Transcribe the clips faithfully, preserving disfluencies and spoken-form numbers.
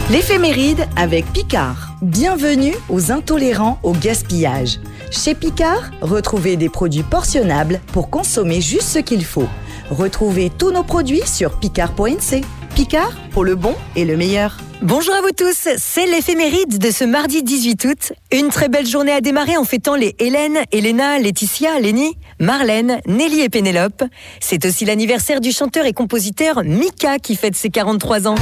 L'éphéméride avec Picard. Bienvenue aux intolérants au gaspillage. Chez Picard, retrouvez des produits portionnables pour consommer juste ce qu'il faut. Retrouvez tous nos produits sur picard point n c. Picard, pour le bon et le meilleur. Bonjour à vous tous, c'est l'éphéméride de ce mardi dix-huit août. Une très belle journée à démarrer en fêtant les Hélène, Elena, Laetitia, Lénie, Marlène, Nelly et Pénélope. C'est aussi l'anniversaire du chanteur et compositeur Mika qui fête ses quarante-trois ans.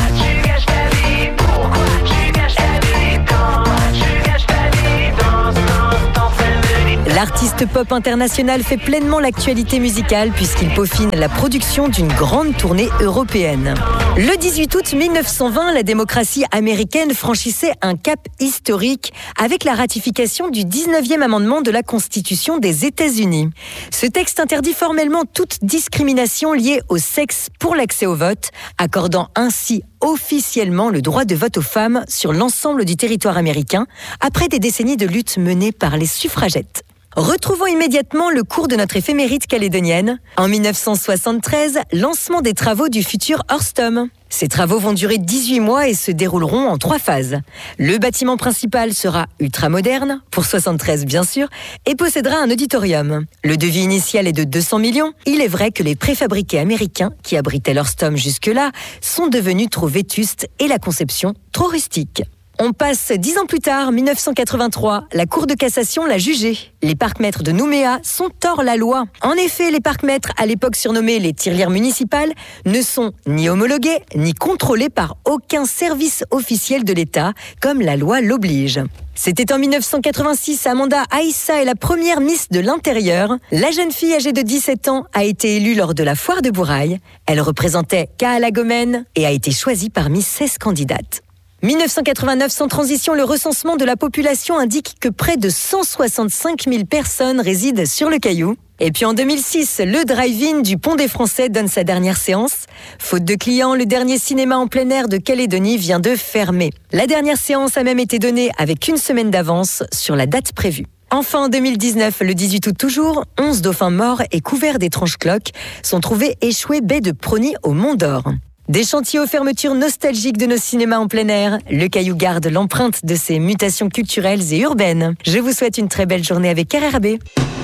L'artiste pop international fait pleinement l'actualité musicale puisqu'il peaufine la production d'une grande tournée européenne. Le dix-huit août mille neuf cent vingt, la démocratie américaine franchissait un cap historique avec la ratification du dix-neuvième amendement de la Constitution des États-Unis. Ce texte interdit formellement toute discrimination liée au sexe pour l'accès au vote, accordant ainsi officiellement le droit de vote aux femmes sur l'ensemble du territoire américain après des décennies de lutte menée par les suffragettes. Retrouvons immédiatement le cours de notre éphéméride calédonienne. En mille neuf cent soixante-treize, lancement des travaux du futur Alstom. Ces travaux vont durer dix-huit mois et se dérouleront en trois phases. Le bâtiment principal sera ultramoderne, pour soixante-treize bien sûr, et possédera un auditorium. Le devis initial est de deux cents millions. Il est vrai que les préfabriqués américains qui abritaient l'Alstom jusque-là sont devenus trop vétustes et la conception trop rustique. On passe dix ans plus tard, mille neuf cent quatre-vingt-trois, la Cour de cassation l'a jugé. Les parcs-mètres de Nouméa sont hors la loi. En effet, les parcs-mètres, à l'époque surnommés les tirelires municipales, ne sont ni homologués, ni contrôlés par aucun service officiel de l'État, comme la loi l'oblige. C'était en mille neuf cent quatre-vingt-six, Amanda Aïssa est la première Miss de l'Intérieur. La jeune fille âgée de dix-sept ans a été élue lors de la foire de Bourail. Elle représentait Kaalagomen et a été choisie parmi seize candidates. mille neuf cent quatre-vingt-neuf, sans transition, le recensement de la population indique que près de cent soixante-cinq mille personnes résident sur le Caillou. Et puis en deux mille six, le drive-in du Pont des Français donne sa dernière séance. Faute de clients, le dernier cinéma en plein air de Calédonie vient de fermer. La dernière séance a même été donnée avec une semaine d'avance sur la date prévue. Enfin, en deux mille dix-neuf, le dix-huit août toujours, onze dauphins morts et couverts d'étranges cloques sont trouvés échoués baie de Prony au Mont d'Or. Des chantiers aux fermetures nostalgiques de nos cinémas en plein air. Le Caillou garde l'empreinte de ses mutations culturelles et urbaines. Je vous souhaite une très belle journée avec R R B.